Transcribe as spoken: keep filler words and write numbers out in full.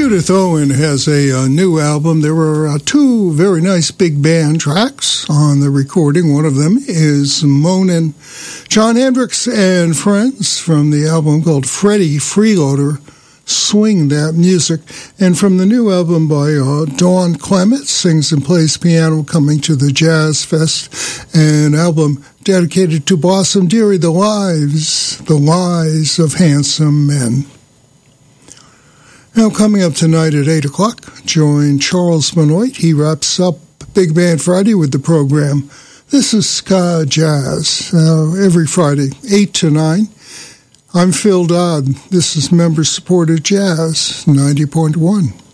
Judith Owen has a, a new album. There were uh, two very nice big band tracks on the recording. One of them is Moanin' John Hendricks and Friends from the album called Freddie Freeloader, Swing That Music. And from the new album by uh, Dawn Clement, sings and plays piano, coming to the Jazz Fest, an album dedicated to Blossom Dearie, The Lives, The Lies of Handsome Men. Now, coming up tonight at eight o'clock, join Charles Benoit. He wraps up Big Band Friday with the program. This is Ska Jazz, uh, every Friday, eight to nine. I'm Phil Dodd. This is member-supported Jazz, ninety point one.